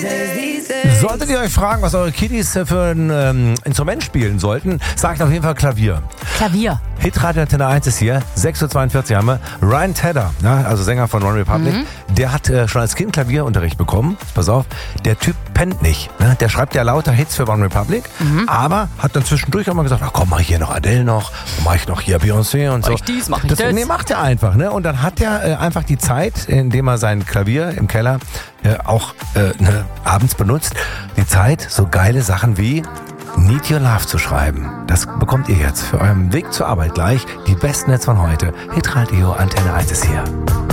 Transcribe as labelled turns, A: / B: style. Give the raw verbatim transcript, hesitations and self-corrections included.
A: Solltet ihr euch fragen, was eure Kiddies für ein ähm, Instrument spielen sollten, sagt auf jeden Fall Klavier.
B: Klavier.
A: Hitradio Antenne eins ist hier, sechs Uhr zweiundvierzig haben wir. Ryan Tedder, ja, also Sänger von One Republic, mhm. der hat äh, schon als Kind Klavierunterricht bekommen. Pass auf, der Typ pennt nicht. Ne? Der schreibt ja lauter Hits für One Republic, mhm. aber hat dann zwischendurch auch mal gesagt, ach komm, mach ich hier noch Adele noch, mach ich noch hier Beyoncé und so.
B: Mach ich dies, mach ich das.
A: Nee, macht er einfach. Ne? Und dann hat er äh, einfach die Zeit, indem er sein Klavier im Keller äh, auch äh, ne, abends benutzt, die Zeit, so geile Sachen wie Need Your Love zu schreiben. Das bekommt ihr jetzt für euren Weg zur Arbeit gleich. Die besten Hits von heute. Hitradio Antenne eins ist hier.